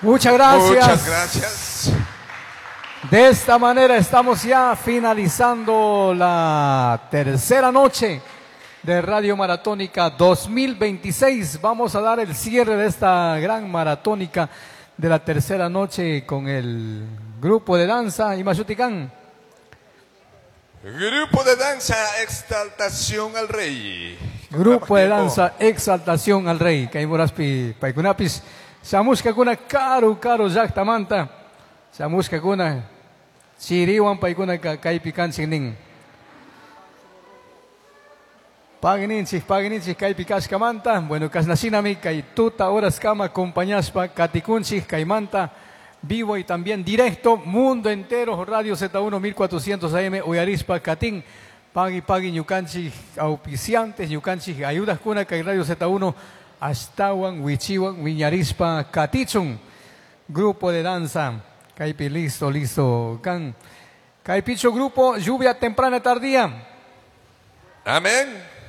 Muchas gracias. Muchas gracias. De esta manera estamos ya finalizando la tercera noche de Radio Maratónica 2026. Vamos a dar el cierre de esta gran maratónica de la tercera noche con el grupo de danza Imashuticán. Grupo de danza Exaltación al Rey. Grupo de danza Exaltación al Rey. Kaimuraspi Paikunapis. Samuska kuna caro Jactamanta. Samuska kuna Chiriwan Paikuna Kaipikan Singning. Pagininchik Kaipikas Kamanta. Bueno, Kasnasinami Kaituta Horas Kama Compañaspa Katikunchik Kaimanta. Vivo y también directo, mundo entero, Radio Z1 1400 AM, Uyarispa, Catín, Pagi, Ñucanchi, auspiciantes, Ñucanchi, ayudas kuna, que Radio Z1, Astawan, Huichiwan, Viñarispa, Catichun, grupo de danza, Caipi, listo, Can, Caipicho, grupo, lluvia temprana tardía. Amén.